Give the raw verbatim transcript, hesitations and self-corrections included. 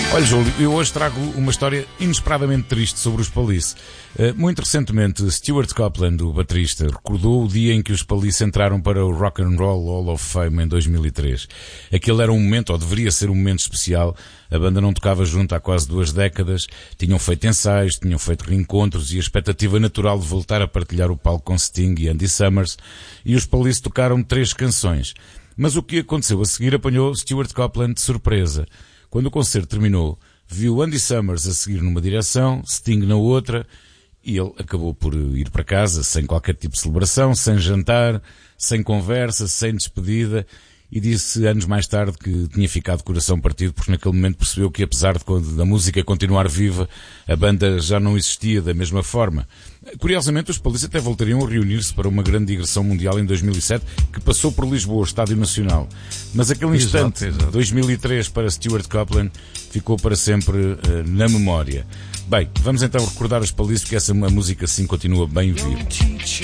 Olha, Júlio, eu hoje trago uma história inesperadamente triste sobre os Police. Muito recentemente, Stuart Copeland, o baterista, recordou o dia em que os Police entraram para o Rock and Roll Hall of Fame em dois mil e três. Aquele era um momento, ou deveria ser um momento especial. A banda não tocava junto há quase duas décadas, tinham feito ensaios, tinham feito reencontros e a expectativa natural de voltar a partilhar o palco com Sting e Andy Summers, e os Police tocaram três canções. Mas o que aconteceu a seguir apanhou Stuart Copeland de surpresa. Quando o concerto terminou, viu Andy Summers a seguir numa direção, Sting na outra, e ele acabou por ir para casa sem qualquer tipo de celebração, sem jantar, sem conversa, sem despedida, e disse anos mais tarde que tinha ficado de coração partido porque naquele momento percebeu que, apesar de da música continuar viva, a banda já não existia da mesma forma. Curiosamente, os Police até voltariam a reunir-se para uma grande digressão mundial em dois mil e sete, que passou por Lisboa, Estádio Nacional. Mas aquele instante, exato, exato. dois mil e três, para Stuart Copeland, ficou para sempre uh, na memória. Bem, vamos então recordar os Police, porque essa música sim continua bem viva.